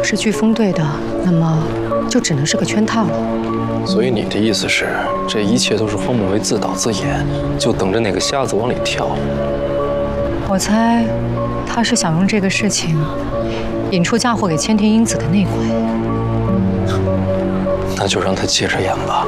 是飓风队的，那么就只能是个圈套了。 所以你的意思是，这一切都是荒木为自导自演，就等着哪个瞎子往里跳？ 我猜，他是想用这个事情引出嫁祸给千田英子的内鬼。 那就让他接着演吧。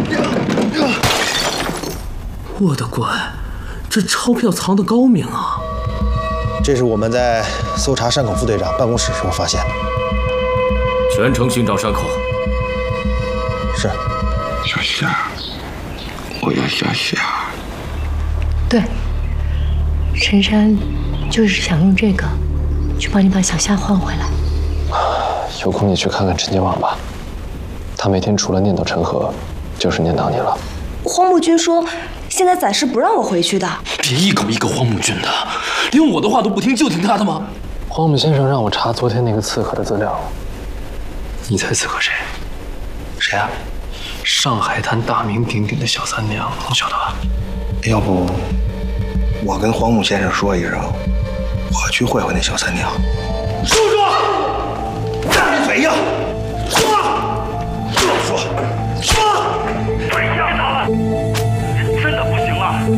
我的乖，这钞票藏得高明啊！ 这是我们在搜查山口副队长办公室时候发现的。 全程寻找山口。 是。 小夏，我要小夏。 对，陈山就是想用这个去帮你把小夏换回来。 有空你去看看陈金旺吧，他每天除了念叨陈和，就是念叨你了。 荒木君说，现在暂时不让我回去的。 别一口一个荒木君的，连我的话都不听，就听他的吗？ 荒木先生让我查昨天那个刺客的资料，你猜刺客谁？谁啊？上海滩大名鼎鼎的小三娘，你晓得吧？ 要不我跟荒木先生说一声，我去会会那小三娘。 说张嘴呀！说！太吓人了，真的不行了。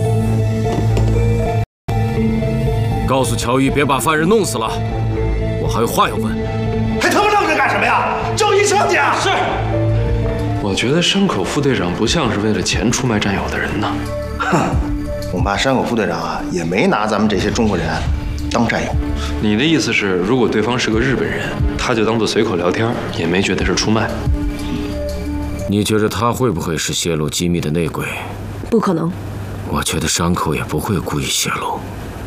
告诉乔伊别把犯人弄死了，我还有话要问。 还他妈愣着干什么呀？叫医生去！是。 我觉得山口副队长不像是为了钱出卖战友的人呢。 哼，恐怕山口副队长啊也没拿咱们这些中国人当战友。 你的意思是，如果对方是个日本人，他就当做随口聊天，也没觉得是出卖？ 你觉得他会不会是泄露机密的内鬼？ 不可能。 我觉得山口也不会故意泄露，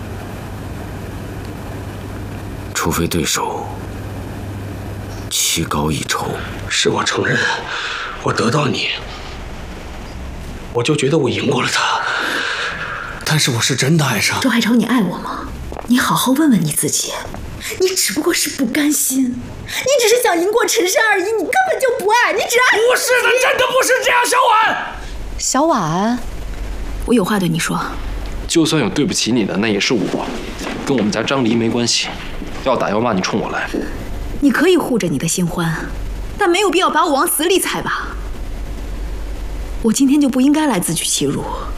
除非对手棋高一筹。 是我承认，我得到你，我就觉得我赢过了他。但是我是真的爱上周海潮，你爱我吗？你好好问问你自己，你只不过是不甘心，你只是想赢过陈山而已，你根本就不爱，你只爱…… 不是的，真的不是这样，小婉。 小婉， 我有话对你说。 就算有对不起你的，那也是我，跟我们家张黎没关系。要打要骂，你冲我来。 你可以护着你的新欢，但没有必要把我往死里踩吧。我今天就不应该来自取其辱。